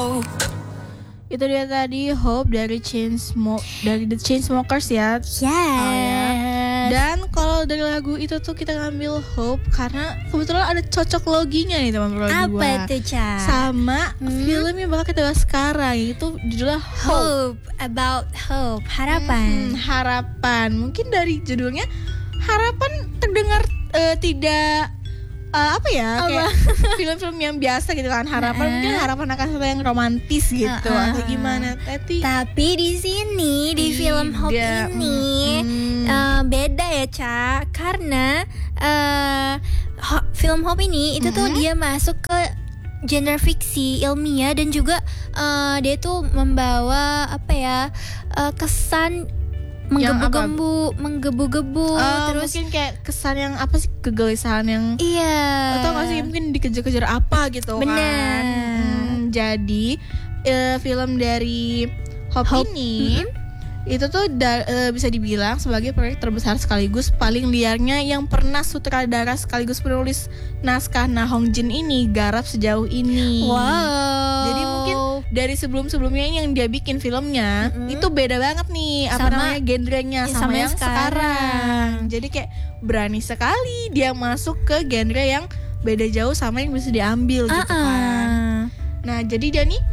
Itu dia tadi Hope dari The Chainsmokers ya. Yes. Dan kalau dari lagu itu tuh kita ngambil Hope karena kebetulan ada cocok loginya nih teman-teman berdua. Apa tuh, Ca? Sama film yang bakal kita bahas sekarang, yaitu judulnya Hope. About hope, harapan. Harapan. Mungkin dari judulnya harapan terdengar tidak kayak film-film yang biasa gitu kan. Harapan mungkin harapan akan sesuatu yang romantis gitu atau gimana. Tapi di sini di film Hope ini beda ya, Ca. Karena film Hope ini itu tuh dia masuk ke genre fiksi ilmiah dan juga dia tuh membawa kesan menggebu-gebu terus mungkin kayak kesan yang apa sih, kegelisahan yang atau nggak sih mungkin dikejar-kejar apa gitu. Bener. Kan jadi film dari Hope ini itu tuh bisa dibilang sebagai proyek terbesar sekaligus paling liarnya yang pernah sutradara sekaligus penulis naskah Na Hong Jin ini garap sejauh ini. Wow. Jadi mungkin dari sebelum-sebelumnya yang dia bikin filmnya itu beda banget nih genrenya sama yang sekarang. Jadi kayak berani sekali dia masuk ke genre yang beda jauh sama yang bisa diambil gitu kan. Nah jadi dia nih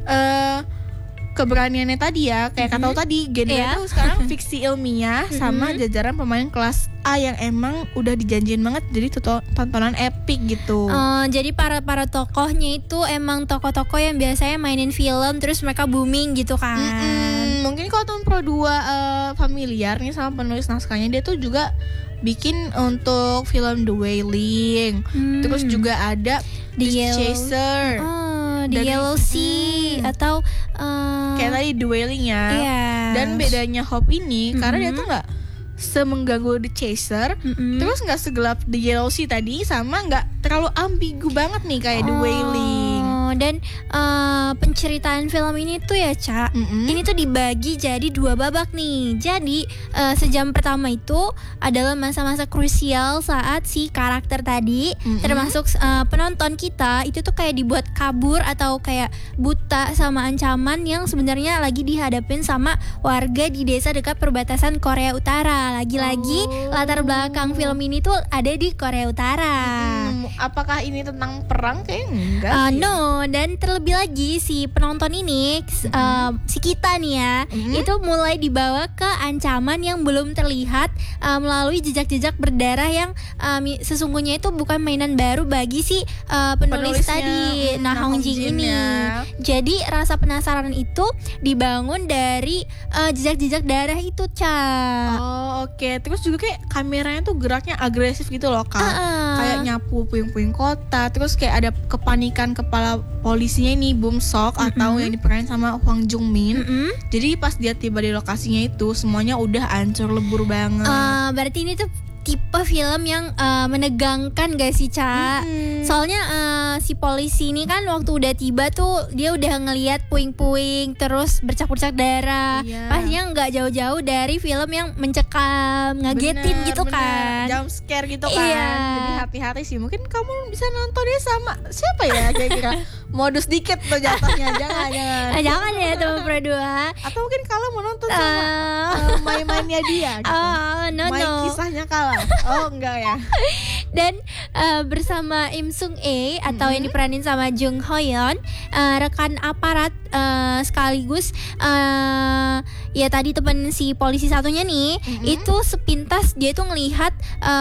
keberaniannya tadi ya, kayak kata tadi genre itu sekarang fiksi ilmiah sama jajaran pemain kelas A yang emang udah dijanjiin banget jadi tontonan epic gitu. Jadi para tokohnya itu emang tokoh-tokoh yang biasanya mainin film terus mereka booming gitu kan. Mungkin kalau teman Pro 2 familiar nih sama penulis naskahnya, dia tuh juga bikin untuk film The Wailing. Terus juga ada The Chaser. The Yellow Sea atau kayak tadi The Wailing ya. Dan bedanya Hope ini karena dia tuh nggak semengganggu The Chaser, terus nggak segelap The Yellow Sea tadi, sama nggak terlalu ambigu banget nih kayak The Wailing. Dan penceritaan film ini tuh ya, Ca, ini tuh dibagi jadi 2 babak nih. Jadi sejam pertama itu adalah masa-masa krusial saat si karakter tadi termasuk penonton kita itu tuh kayak dibuat kabur atau kayak buta sama ancaman yang sebenarnya lagi dihadapin sama warga di desa dekat perbatasan Korea Utara. Lagi-lagi latar belakang film ini tuh ada di Korea Utara. Apakah ini tentang perang? Kayaknya enggak sih. No. Dan terlebih lagi si penonton ini si kita nih ya, itu mulai dibawa ke ancaman yang belum terlihat melalui jejak-jejak berdarah yang sesungguhnya itu bukan mainan baru bagi si penulis tadi Na Hong Jin ini ya. Jadi rasa penasaran itu dibangun dari jejak-jejak darah itu, Ca. Oke. Terus juga kayak kameranya tuh geraknya agresif gitu loh, Kak. Kayak nyapu puing-puing kota. Terus kayak ada kepanikan kepala polisinya ini Bum Sok atau yang diperanin sama Hwang Jung Min. Jadi pas dia tiba di lokasinya itu semuanya udah hancur lebur banget. Berarti ini tuh tipe film yang menegangkan gak sih, Ca? Soalnya si polisi ini kan waktu udah tiba tuh dia udah ngelihat puing-puing terus bercak-bercak darah. Pastinya nggak jauh-jauh dari film yang mencekam, ngagetin gitu kan. Jump scare gitu kan. Jadi hati-hati sih. Mungkin kamu bisa nontonnya sama siapa ya kira-kira? Modus dikit tuh jatuhnya. Jangan ya teman Pro 2. Atau mungkin kalau mau nonton sama main-mainnya dia gitu. Main kisahnya kalah. Enggak ya. Dan bersama Im Sung A atau yang diperanin sama Jung Ho Yeon, rekan aparat sekaligus ya tadi teman si polisi satunya nih, itu sepintas dia tuh ngelihat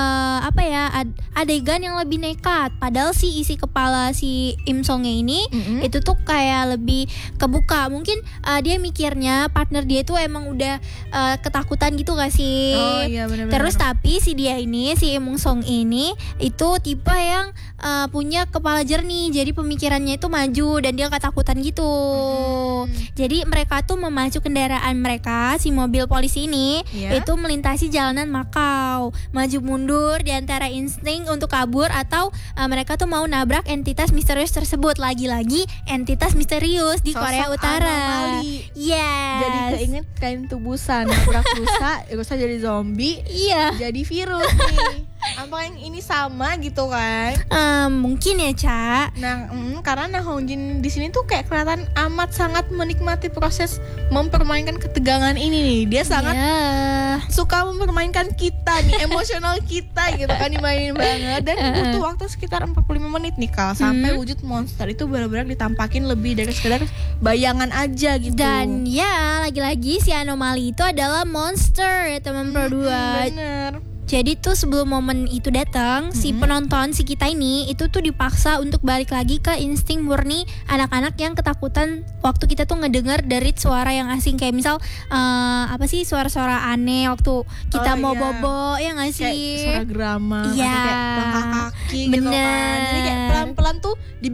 adegan yang lebih nekat. Padahal si isi kepala si Im Sung A ini itu tuh kayak lebih kebuka. Mungkin dia mikirnya partner dia tuh emang udah ketakutan gitu gak sih? Bener-bener. Terus tapi si dia ini, si Im Sung ini itu tipe yang punya kepala jernih, jadi pemikirannya itu maju dan dia ketakutan gitu. Jadi mereka tuh memacu kendaraan mereka, si mobil polisi ini itu melintasi jalanan Macau, maju mundur di antara insting untuk kabur atau mereka tuh mau nabrak entitas misterius tersebut. Lagi-lagi entitas misterius di Korea Utara. Jadi keinget kain tubusan, nabrak rusa jadi zombie, jadi virus nih. Apa yang ini sama gitu kan? Mungkin ya, Ca. Nah, karena Nah Hong Jin di sini tuh kayak kelihatan amat sangat menikmati proses mempermainkan ketegangan ini nih. Dia sangat suka mempermainkan kita nih, emosional kita gitu kan, dimainin banget. Dan butuh waktu sekitar 45 menit nih Kal sampai wujud monster itu benar-benar ditampakin lebih dari sekedar bayangan aja gitu. Dan ya, lagi-lagi si anomali itu adalah monster ya teman Pro 2. Bener. Jadi tuh sebelum momen itu datang, si penonton, si kita ini itu tuh dipaksa untuk balik lagi ke insting murni anak-anak yang ketakutan waktu kita tuh ngedengar dari suara yang asing, kayak misal apa sih, suara-suara aneh waktu kita mau bobo, ya nggak sih? Kayak suara gerama, iya, atau kayak langkah kaki gitu kan. Jadi kayak pelan-pelan tuh